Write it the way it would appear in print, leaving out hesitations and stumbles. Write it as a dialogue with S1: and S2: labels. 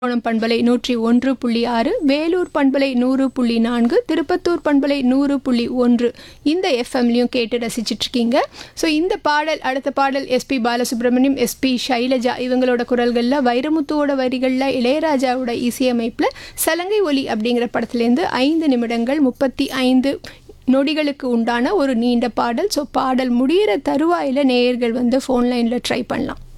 S1: கும்பகோணம் பண்பலை 101.6, வேலூர் பண்பலை 100.4, திருப்பத்தூர் பண்பலை 100.1 இந்த எஃப்எம்லையும் கேட்டு ரசிச்சிட்டு இருக்கீங்க. ஸோ இந்த பாடல், அடுத்த பாடல் எஸ்பி பாலசுப்ரமணியம், எஸ்பி ஷைலஜா இவங்களோட குரல்களில், வைரமுத்துவோட வரிகளில், இளையராஜாவோட இசையமைப்பில் சலங்கை ஒலி அப்படிங்கிற படத்துலேருந்து 5 நிமிடங்கள் 35 நொடிகளுக்கு உண்டான ஒரு நீண்ட பாடல். ஸோ பாடல் முடிகிற தருவாயில் நேயர்கள் ஃபோன் லைனில் ட்ரை பண்ணலாம்.